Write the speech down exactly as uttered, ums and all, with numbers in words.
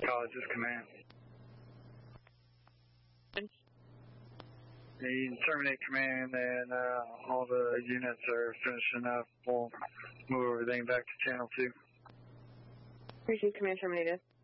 College, this command. You can terminate command, and uh, all the units are finishing up. We'll move everything back to channel two. Appreciate command terminated.